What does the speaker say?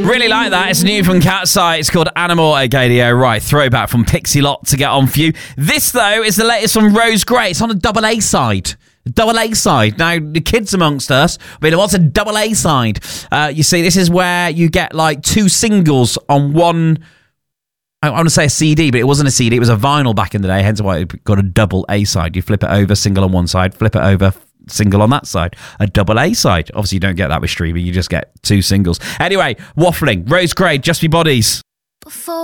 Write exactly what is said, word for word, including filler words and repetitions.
Really like that. It's new from Cat's Eye. It's called Animal Agadio. Right, throwback from Pixie Lot to get on for you. This, though, is the latest from Rose Gray. It's on a double A side. Double A side. Now, the kids amongst us, I mean, what's a double A side? Uh, you see, this is where you get like two singles on one. I want to say a C D, but it wasn't a C D. It was a vinyl back in the day, hence why it got a double A side. You flip it over, single on one side, flip it over, single on that side. A double A side. Obviously, you don't get that with streaming. You just get two singles. Anyway, waffling. Rose Gray, Just Be Bodies. Before